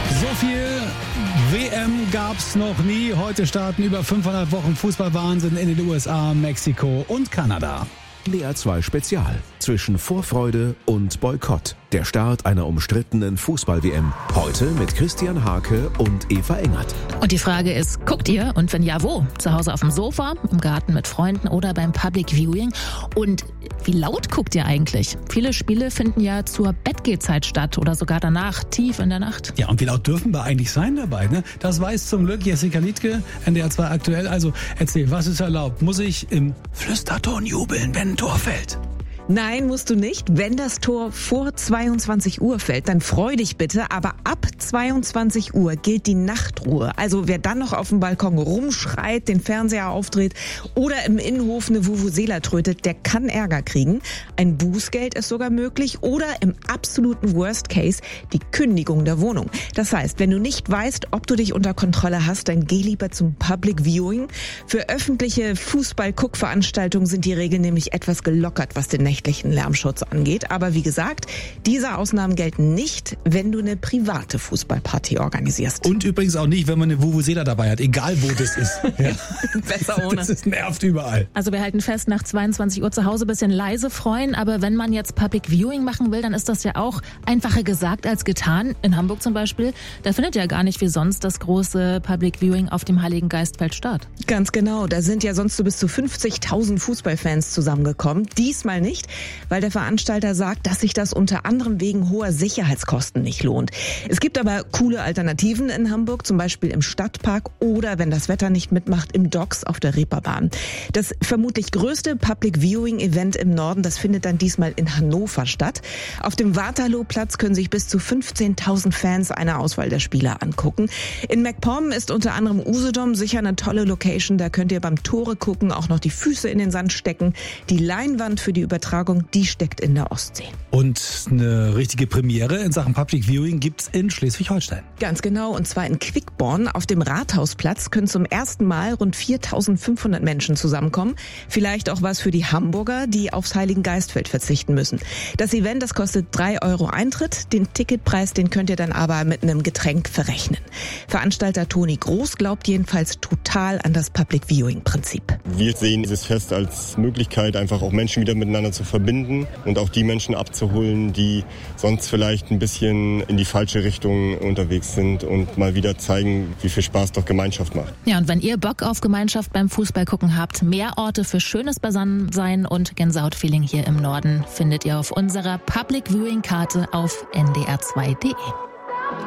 So viel WM gab's noch nie. Heute starten über 500 Wochen Fußballwahnsinn in den USA, Mexiko und Kanada. NDR 2 Spezial zwischen Vorfreude und Boykott. Der Start einer umstrittenen Fußball-WM. Heute mit Christian Hake und Eva Engert. Und die Frage ist, guckt ihr? Und wenn ja, wo? Zu Hause auf dem Sofa, im Garten mit Freunden oder beim Public Viewing? Und wie laut guckt ihr eigentlich? Viele Spiele finden ja zur Bettgehzeit statt oder sogar danach, tief in der Nacht. Ja, und wie laut dürfen wir eigentlich sein dabei? Ne? Das weiß zum Glück Jessica Liedtke, NDR 2 aktuell. Also erzähl, was ist erlaubt? Muss ich im Flüsterton jubeln, wenn ein Tor fällt? Nein, musst du nicht. Wenn das Tor vor 22 Uhr fällt, dann freu dich bitte. Aber ab 22 Uhr gilt die Nachtruhe. Also wer dann noch auf dem Balkon rumschreit, den Fernseher aufdreht oder im Innenhof eine Vuvuzela trötet, der kann Ärger kriegen. Ein Bußgeld ist sogar möglich oder im absoluten Worst Case die Kündigung der Wohnung. Das heißt, wenn du nicht weißt, ob du dich unter Kontrolle hast, dann geh lieber zum Public Viewing. Für öffentliche Fußball-Guckveranstaltungen sind die Regeln nämlich etwas gelockert, was den nächtlichen Lärmschutz angeht. Aber wie gesagt, diese Ausnahmen gelten nicht, wenn du eine private Fußballparty organisierst. Und übrigens auch nicht, wenn man eine Vuvuzela dabei hat, egal wo das ist. Ja. Besser ohne. Das nervt überall. Also wir halten fest, nach 22 Uhr zu Hause ein bisschen leise freuen. Aber wenn man jetzt Public Viewing machen will, dann ist das ja auch einfacher gesagt als getan. In Hamburg zum Beispiel, da findet ja gar nicht wie sonst das große Public Viewing auf dem Heiligen Geistfeld statt. Ganz genau. Da sind ja sonst so bis zu 50.000 Fußballfans zusammengekommen. Diesmal nicht, weil der Veranstalter sagt, dass sich das unter anderem wegen hoher Sicherheitskosten nicht lohnt. Es gibt aber coole Alternativen in Hamburg, zum Beispiel im Stadtpark oder, wenn das Wetter nicht mitmacht, im Docks auf der Reeperbahn. Das vermutlich größte Public Viewing Event im Norden, das findet dann diesmal in Hannover statt. Auf dem Waterloo-Platz können sich bis zu 15.000 Fans eine Auswahl der Spieler angucken. In MacPom ist unter anderem Usedom sicher eine tolle Location. Da könnt ihr beim Tore gucken auch noch die Füße in den Sand stecken. Die Leinwand für die Übertragung, die steckt in der Ostsee. Und eine richtige Premiere in Sachen Public Viewing gibt's in Schleswig-Holstein. Ganz genau, und zwar in Quickborn. Auf dem Rathausplatz können zum ersten Mal rund 4.500 Menschen zusammenkommen. Vielleicht auch was für die Hamburger, die aufs Heiligen Geistfeld verzichten müssen. Das Event, das kostet 3 € Eintritt. Den Ticketpreis, den könnt ihr dann aber mit einem Getränk verrechnen. Veranstalter Toni Groß glaubt jedenfalls total an das Public Viewing-Prinzip. Wir sehen dieses Fest als Möglichkeit, einfach auch Menschen wieder miteinander zu verbinden und auch die Menschen abzuholen, die sonst vielleicht ein bisschen in die falsche Richtung unterwegs sind und mal wieder zeigen, wie viel Spaß doch Gemeinschaft macht. Ja, und wenn ihr Bock auf Gemeinschaft beim Fußballgucken habt, mehr Orte für schönes Beisammensein und Gänsehautfeeling hier im Norden findet ihr auf unserer Public Viewing Karte auf ndr2.de.